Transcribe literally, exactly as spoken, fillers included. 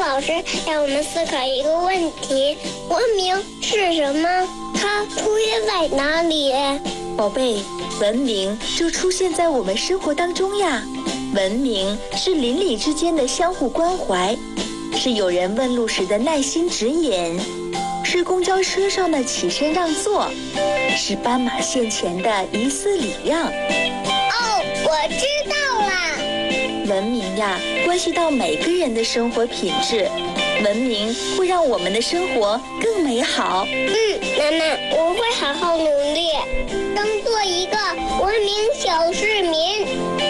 老师让我们思考一个问题：文明是什么？它出现在哪里？ 宝贝，文明就出现在我们生活当中呀。文明是邻里之间的相互关怀，是有人问路时的耐心指引，是公交车上的起身让座，是斑马线前的一丝礼让。 哦，我知道了。 文明呀，关系到每个人的生活品质，文明会让我们的生活更美好。 嗯，妈妈，我会好好努力，当做一个文明小市民。